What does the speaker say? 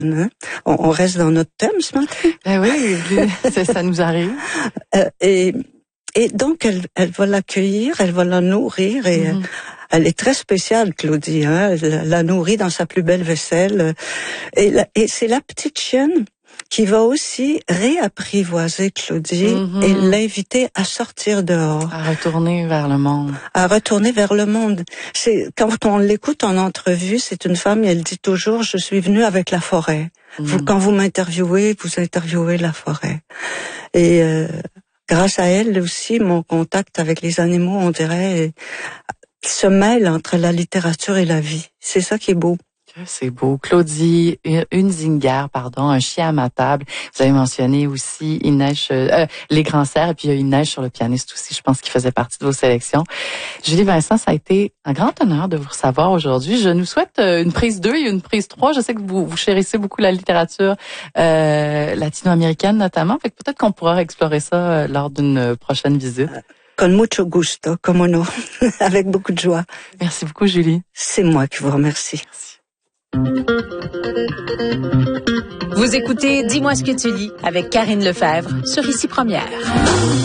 Hein? On reste dans notre thème ce matin. Oui, ça nous arrive. Et donc, elle va l'accueillir, elle va la nourrir et elle est très spéciale, Claudie. Hein? Elle la nourrit dans sa plus belle vaisselle. Et c'est la petite chienne qui va aussi réapprivoiser Claudie et l'inviter à sortir dehors. À retourner vers le monde. À retourner vers le monde. Quand on l'écoute en entrevue, c'est une femme, elle dit toujours, je suis venue avec la forêt. Quand vous m'interviewez, vous interviewez la forêt. Et grâce à elle aussi, mon contact avec les animaux, on dirait, se mêle entre la littérature et la vie. C'est ça qui est beau. C'est beau. Claudie, une zingare, un chien à ma table. Vous avez mentionné aussi Il neige, Les Grands Cerfs, et puis il neige sur le pianiste aussi. Je pense qu'il faisait partie de vos sélections. Julie Vincent, ça a été un grand honneur de vous recevoir aujourd'hui. Je nous souhaite une prise 2 et une prise 3. Je sais que vous chérissez beaucoup la littérature latino-américaine notamment. Fait que peut-être qu'on pourra explorer ça lors d'une prochaine visite. Con mucho gusto, como no, avec beaucoup de joie. Merci beaucoup, Julie. C'est moi qui vous remercie. Merci. Vous écoutez Dis-moi ce que tu lis avec Karine Lefebvre sur Ici Première.